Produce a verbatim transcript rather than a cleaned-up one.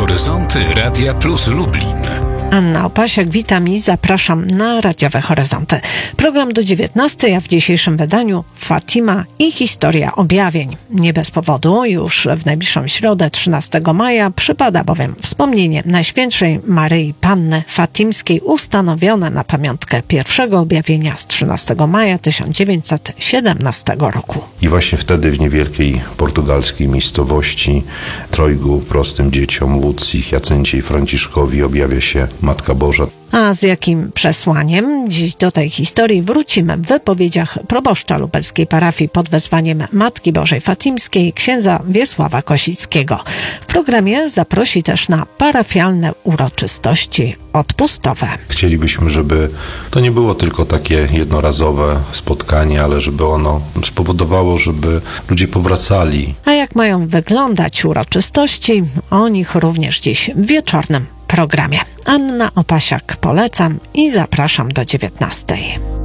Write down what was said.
Horyzonty Radia Plus Lublin. Anna Opasiak, witam i zapraszam na Radiowe Horyzonty. Program do dziewiętnastej, a w dzisiejszym wydaniu Fatima i historia objawień. Nie bez powodu, już w najbliższą środę, trzynastego maja, przypada bowiem wspomnienie Najświętszej Maryi Panny Fatimskiej, ustanowione na pamiątkę pierwszego objawienia z trzynastego maja tysiąc dziewięćset siedemnastego roku. I właśnie wtedy w niewielkiej portugalskiej miejscowości Trojgu prostym dzieciom Łucji, Jacyncie i Franciszkowi objawia się Matka Boża. A z jakim przesłaniem? Dziś do tej historii wrócimy w wypowiedziach proboszcza lubelskiej parafii pod wezwaniem Matki Bożej Fatimskiej, księdza Wiesława Kosickiego. W programie zaprosi też na parafialne uroczystości odpustowe. Chcielibyśmy, żeby to nie było tylko takie jednorazowe spotkanie, ale żeby ono spowodowało, żeby ludzie powracali. A jak mają wyglądać uroczystości? O nich również dziś w wieczornym programie. Anna Opasiak polecam i zapraszam do dziewiętnastej.